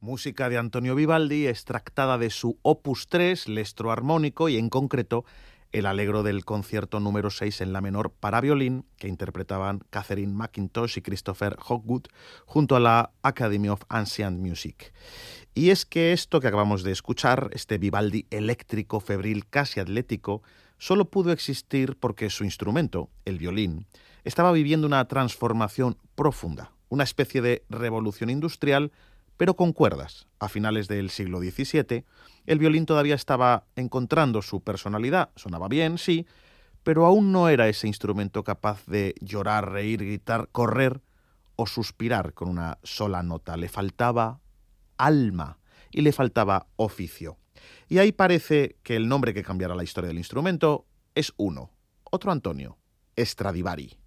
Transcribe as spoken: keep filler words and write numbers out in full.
música de Antonio Vivaldi extractada de su Opus tres, Lestro armónico, y en concreto el Allegro del concierto número seis en la menor para violín, que interpretaban Catherine McIntosh y Christopher Hogwood junto a la Academy of Ancient Music. Y es que esto que acabamos de escuchar, este Vivaldi eléctrico, febril, casi atlético, solo pudo existir porque su instrumento, el violín, estaba viviendo una transformación profunda, una especie de revolución industrial, pero con cuerdas. A finales del siglo diecisiete, el violín todavía estaba encontrando su personalidad, sonaba bien, sí, pero aún no era ese instrumento capaz de llorar, reír, gritar, correr o suspirar con una sola nota. Le faltaba alma y le faltaba oficio. Y ahí parece que el nombre que cambiará la historia del instrumento es uno, otro Antonio, Stradivari.